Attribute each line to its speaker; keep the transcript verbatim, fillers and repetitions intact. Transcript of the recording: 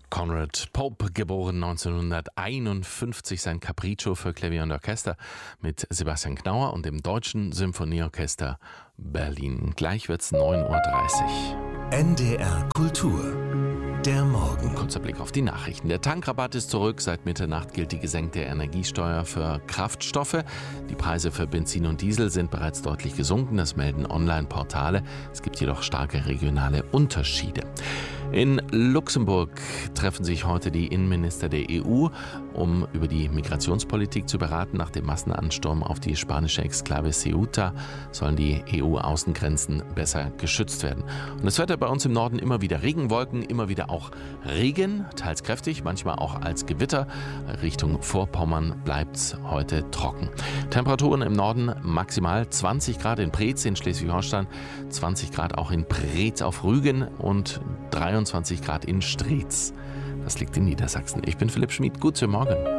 Speaker 1: Conrad Pope, geboren neunzehnhunderteinundfünfzig, sein Capriccio für Klavier und Orchester mit Sebastian Knauer und dem Deutschen Symphonieorchester Berlin. Gleich wird's neun Uhr dreißig.
Speaker 2: N D R Kultur. Der Morgen.
Speaker 1: Kurzer Blick auf die Nachrichten. Der Tankrabatt ist zurück. Seit Mitternacht gilt die gesenkte Energiesteuer für Kraftstoffe. Die Preise für Benzin und Diesel sind bereits deutlich gesunken. Das melden Online-Portale. Es gibt jedoch starke regionale Unterschiede. In Luxemburg treffen sich heute die Innenminister der E U, um über die Migrationspolitik zu beraten. Nach dem Massenansturm auf die spanische Exklave Ceuta sollen die E U-Außengrenzen besser geschützt werden. Und es wird ja bei uns im Norden immer wieder Regenwolken, immer wieder auch Regen, teils kräftig, manchmal auch als Gewitter. Richtung Vorpommern bleibt es heute trocken. Temperaturen im Norden maximal zwanzig Grad in Preetz in Schleswig-Holstein, zwanzig Grad auch in Preetz auf Rügen und dreiundzwanzig Grad in Strietz. Das liegt in Niedersachsen. Ich bin Philipp Schmid. Guten Morgen.